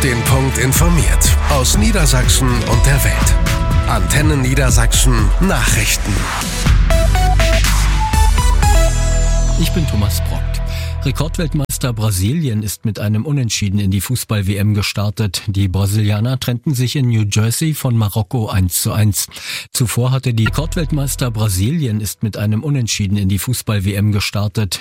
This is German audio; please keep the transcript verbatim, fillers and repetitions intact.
den Punkt informiert. Aus Niedersachsen und der Welt. Antenne Niedersachsen Nachrichten. Ich bin Thomas Brockt. Rekordweltmeister Brasilien ist mit einem Unentschieden in die Fußball-W M gestartet. Die Brasilianer trennten sich in New Jersey von Marokko eins zu eins. Zuvor hatte die Rekordweltmeister Brasilien ist mit einem Unentschieden in die Fußball-W M gestartet.